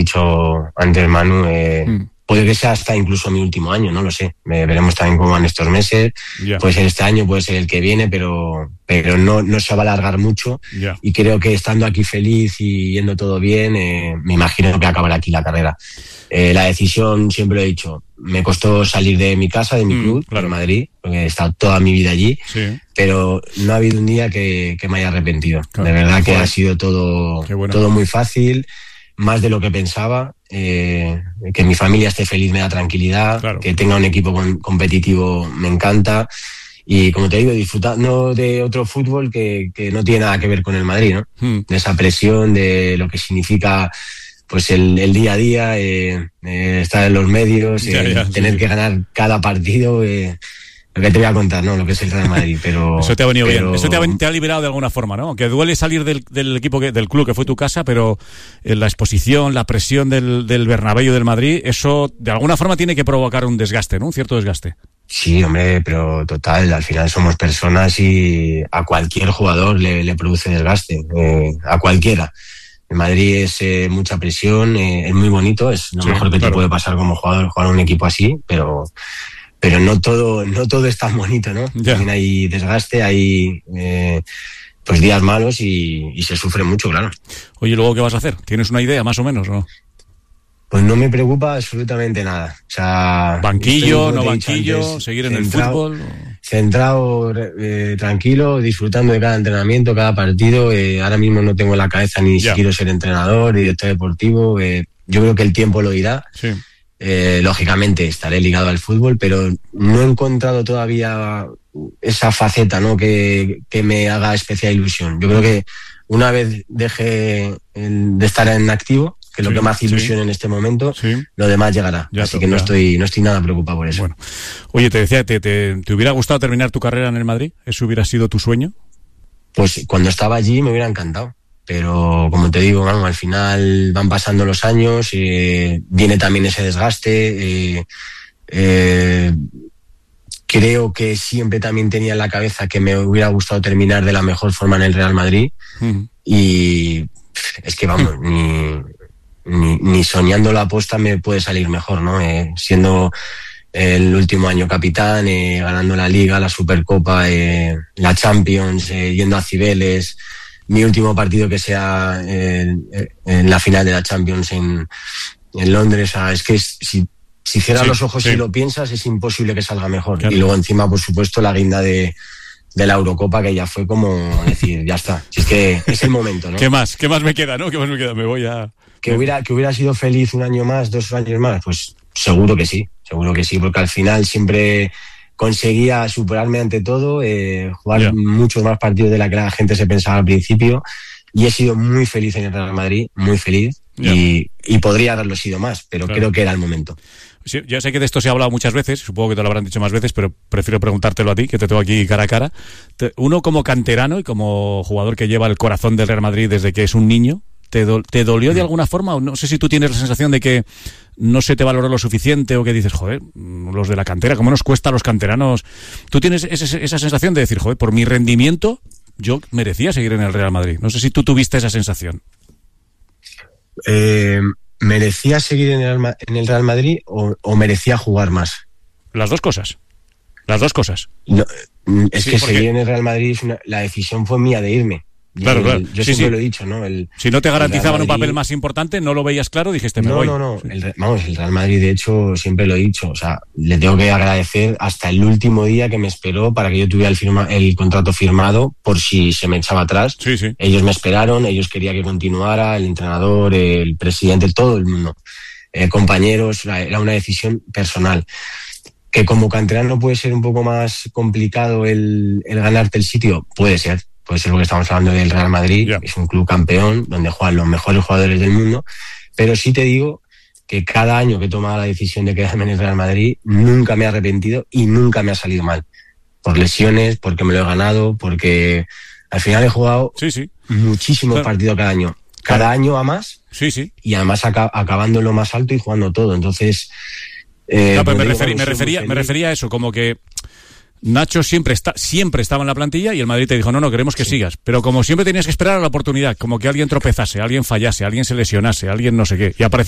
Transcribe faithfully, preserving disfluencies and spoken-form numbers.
dicho antes, Manu, eh, mm. puede que sea hasta incluso mi último año, no lo sé. Eh, veremos también cómo van estos meses. Yeah. Puede ser este año, puede ser el que viene, pero, pero no, no se va a alargar mucho. Yeah. Y creo que estando aquí feliz y yendo todo bien, eh, me imagino que acabará aquí la carrera. Eh, la decisión, siempre lo he dicho, me costó salir de mi casa, de mi mm, club, claro. de Madrid, porque he estado toda mi vida allí, sí. pero no ha habido un día que, que me haya arrepentido. Claro. De verdad que ha sido todo, bueno. todo muy fácil, más de lo que pensaba. Eh, que mi familia esté feliz me da tranquilidad, claro. que tenga un equipo con, competitivo me encanta. Y como te digo, disfrutando de otro fútbol que, que no tiene nada que ver con el Madrid, ¿no? Mm. De esa presión, de lo que significa pues el, el día a día, eh, eh, estar en los medios, eh, ya, ya, tener sí. que ganar cada partido, eh, lo que te voy a contar, ¿no? Lo que es el Real Madrid, pero... Eso te ha venido pero... bien, eso te ha, te ha liberado de alguna forma, ¿no? Que duele salir del, del equipo, que, del club que fue tu casa, pero la exposición, la presión del, del Bernabéu del Madrid, eso de alguna forma tiene que provocar un desgaste, ¿no? Un cierto desgaste. Sí, hombre, pero total, al final somos personas y a cualquier jugador le, le produce desgaste, eh, a cualquiera. En Madrid es eh, mucha presión, eh, es muy bonito, es lo sí, mejor que claro. te puede pasar como jugador, jugar a un equipo así, pero pero no todo no todo es tan bonito, ¿no? Yeah. También hay desgaste, hay eh, pues días malos y, y se sufre mucho, claro. Oye, ¿luego qué vas a hacer? ¿Tienes una idea más o menos, no? Pues no me preocupa absolutamente nada. O sea, banquillo, no banquillo, antes, seguir en centrado, el fútbol. Centrado, eh, tranquilo, disfrutando de cada entrenamiento, cada partido. Eh, ahora mismo no tengo en la cabeza ni yeah. si quiero ser entrenador, director deportivo. Eh, yo creo que el tiempo lo dirá. Sí. Eh, lógicamente estaré ligado al fútbol, pero no he encontrado todavía esa faceta, ¿no? que, que me haga especial ilusión. Yo creo que una vez deje el, de estar en activo, que es sí, lo que me hace ilusión sí. en este momento, sí. lo demás llegará. Ya Así que no estoy, no estoy nada preocupado por eso. Bueno. Oye, te decía, ¿te, te, ¿te hubiera gustado terminar tu carrera en el Madrid? ¿Eso hubiera sido tu sueño? Pues cuando estaba allí me hubiera encantado. Pero como te digo, bueno, al final van pasando los años, eh, viene también ese desgaste. Eh, eh, creo que siempre también tenía en la cabeza que me hubiera gustado terminar de la mejor forma en el Real Madrid. Uh-huh. Y es que vamos, ni... Ni, ni soñando la aposta me puede salir mejor, ¿no? Eh, siendo el último año capitán, eh, ganando la Liga, la Supercopa, eh, la Champions, eh, yendo a Cibeles, mi último partido que sea eh, en la final de la Champions en, en Londres. O sea, es que es, si, si cierras sí, los ojos sí. y lo piensas, es imposible que salga mejor. Claro. Y luego encima, por supuesto, la guinda de... de la Eurocopa, que ya fue como decir, ya está. Si es que es el momento, ¿no? ¿Qué más? ¿Qué más me queda, no? ¿Qué más me queda? Me voy a... Que hubiera, que hubiera sido feliz un año más, dos años más, pues seguro que sí, seguro que sí, porque al final siempre conseguía superarme ante todo, eh, jugar yeah. muchos más partidos de la que la gente se pensaba al principio, y he sido muy feliz en el Real Madrid, muy feliz, yeah. y, y podría haberlo sido más, pero claro. creo que era el momento. Sí, yo sé que de esto se ha hablado muchas veces, supongo que te lo habrán dicho más veces, pero prefiero preguntártelo a ti, que te tengo aquí cara a cara. Uno como canterano y como jugador que lleva el corazón del Real Madrid desde que es un niño, ¿te, do- te dolió de alguna forma? No sé si tú tienes la sensación de que no se te valoró lo suficiente o que dices, joder, los de la cantera, ¿cómo nos cuesta a los canteranos? ¿Tú tienes ese, esa sensación de decir, joder, por mi rendimiento yo merecía seguir en el Real Madrid? No sé si tú tuviste esa sensación. Eh... ¿Merecía seguir en el, en el Real Madrid o, o merecía jugar más? Las dos cosas. Las dos cosas. No, es sí, que porque... seguir en el Real Madrid, es una, la decisión fue mía de irme. Claro, el, claro. Yo sí, siempre sí. lo he dicho, ¿no? El, si no te garantizaban un papel más importante, no lo veías claro, dijiste, me no, voy. No, no, no. El, vamos, el Real Madrid, de hecho, siempre lo he dicho. O sea, le tengo que agradecer hasta el último día que me esperó para que yo tuviera el, firma, el contrato firmado por si se me echaba atrás. Sí, sí. Ellos me esperaron, ellos querían que continuara, el entrenador, el presidente, todo el mundo. Eh, compañeros, era una decisión personal. Que como canterano puede ser un poco más complicado el, el ganarte el sitio, puede ser. Puede ser lo que estamos hablando del Real Madrid, yeah. es un club campeón donde juegan los mejores jugadores del mundo, pero sí te digo que cada año que he tomado la decisión de quedarme en el Real Madrid nunca me he arrepentido y nunca me ha salido mal. Por lesiones, porque me lo he ganado, porque al final he jugado sí, sí. muchísimos claro. partidos cada año. Cada claro. año a más sí, sí. y además aca- acabando en lo más alto y jugando todo. Entonces... Eh, no, pero me, referí, me, refería, me refería a eso, como que Nacho siempre está siempre estaba en la plantilla y el Madrid te dijo, no, no, queremos que sí. sigas. Pero como siempre tenías que esperar a la oportunidad, como que alguien tropezase, alguien fallase, alguien se lesionase, alguien no sé qué. Y apareció